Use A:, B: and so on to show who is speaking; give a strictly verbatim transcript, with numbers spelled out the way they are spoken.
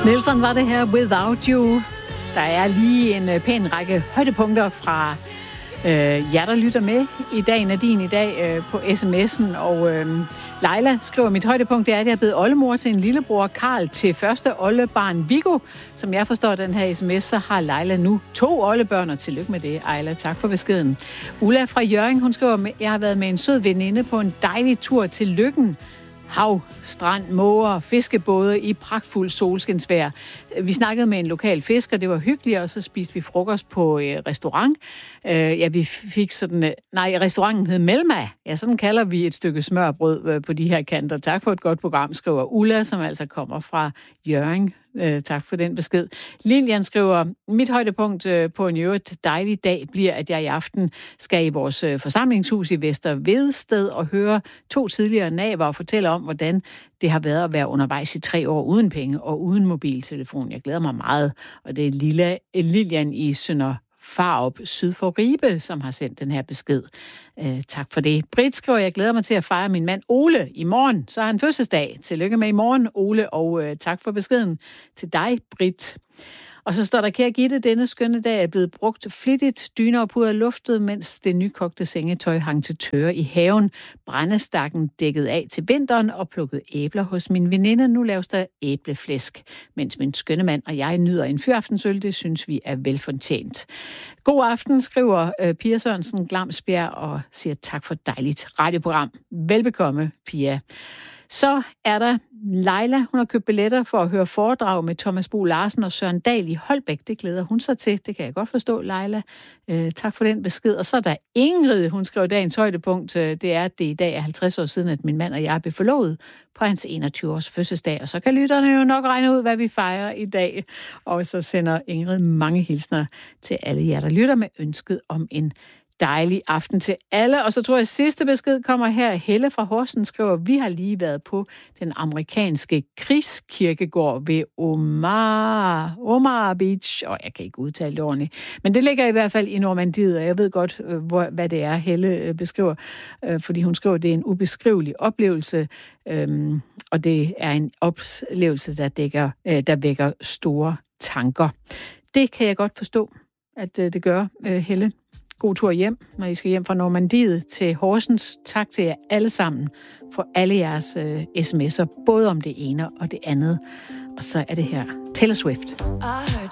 A: Nelson var det her, Without You. Der er lige en pæn række højdepunkter fra øh, jer, der lytter med i dag, Nadine, i dag øh, på sms'en. Og øh, Leila skriver, mit højdepunkt er, at jeg er blevet oldemor til en lillebror, Karl, til første oldebarn, Viggo. Som jeg forstår den her sms, så har Leila nu to oldebørn, og tillykke med det, Ejla. Tak for beskeden. Ulla fra Hjørring, hun skriver, jeg har været med en sød veninde på en dejlig tur til Løkken. Hav, strand, måger, fiskebåde i pragtfuld solskinsvejr. Vi snakkede med en lokal fisker, det var hyggeligt, og så spiste vi frokost på øh, restaurant. Øh, ja, vi fik sådan... Øh, nej, restauranten hed Melma. Ja, sådan kalder vi et stykke smørbrød øh, på de her kanter. Tak for et godt program, skriver Ulla, som altså kommer fra Hjørring. Øh, tak for den besked. Lilian skriver, mit højdepunkt øh, på en øvrigt dejlig dag bliver, at jeg i aften skal i vores øh, forsamlingshus i Vester Vedsted og høre to tidligere naboer fortælle om, hvordan det har været at være undervejs i tre år uden penge og uden mobiltelefon. Jeg glæder mig meget, og det er Lilla, Lilian i Sønder Farup syd for Ribe, som har sendt den her besked. Uh, tak for det. Britt skriver, jeg glæder mig til at fejre min mand Ole i morgen. Så har han fødselsdag. Tillykke med i morgen, Ole, og uh, tak for beskeden til dig, Britt. Og så står der, kære Gitte, denne skønne dag er blevet brugt flittigt, dyner og puder luftet, mens det nykogte sengetøj hang til tørre i haven. Brændestakken dækket af til vinteren og plukket æbler hos min veninde. Nu laves der æbleflæsk, mens min skønne mand og jeg nyder en fyraftensøl. Det synes vi er velfortjent. God aften, skriver uh, Pia Sørensen Glamsbjerg og siger tak for et dejligt radioprogram. Velbekomme, Pia. Så er der Leila. Hun har købt billetter for at høre foredrag med Thomas Bo Larsen og Søren Dahl i Holbæk. Det glæder hun sig til. Det kan jeg godt forstå, Leila. Øh, tak for den besked. Og så er der Ingrid. Hun skriver, dagens højdepunkt, det er, at det i dag er halvtreds år siden, at min mand og jeg blev forlovet på hans enogtyve-års fødselsdag. Og så kan lytterne jo nok regne ud, hvad vi fejrer i dag. Og så sender Ingrid mange hilsner til alle jer, der lytter med ønsket om en dejlig aften til alle. Og så tror jeg, at sidste besked kommer her. Helle fra Horsens skriver, vi har lige været på den amerikanske krigskirkegård ved Omar, Omar Beach. Og jeg kan ikke udtale det ordentligt. Men det ligger i hvert fald i Normandiet, og jeg ved godt, hvor, hvad det er, Helle beskriver. Fordi hun skriver, at det er en ubeskrivelig oplevelse. Øhm, og det er en oplevelse, der, dækker, der vækker store tanker. Det kan jeg godt forstå, at det gør, Helle. God tur hjem, når I skal hjem fra Normandiet til Horsens. Tak til jer alle sammen for alle jeres uh, sms'er, både om det ene og det andet. Og så er det her Taylor Swift. I heard